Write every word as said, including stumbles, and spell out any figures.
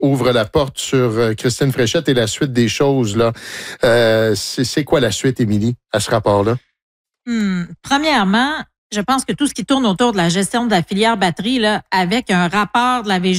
ouvre la porte sur euh, Christine Fréchette et la suite des choses. Là. Euh, c'est, c'est quoi la suite, Émilie, à ce rapport-là? Hmm. Premièrement, je pense que tout ce qui tourne autour de la gestion de la filière batterie, là, avec un rapport de la V